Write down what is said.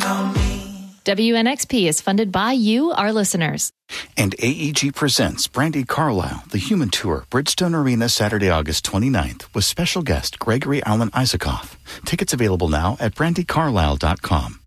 WNXP is funded by you, our listeners. And AEG presents Brandi Carlile, The Human Tour, Bridgestone Arena, Saturday, August 29th, with special guest Gregory Alan Isakov. Tickets available now at brandicarlile.com.